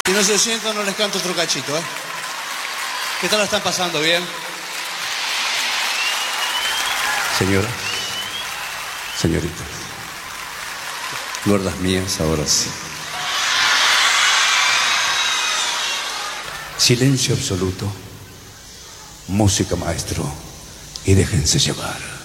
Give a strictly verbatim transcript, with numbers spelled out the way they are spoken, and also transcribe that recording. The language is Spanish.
Si no se sientan, no les canto otro cachito, ¿eh? ¿Qué tal la están pasando? ¿Bien? Señora, señorita, gordas mías, ahora sí. Silencio absoluto, música maestro, y déjense llevar.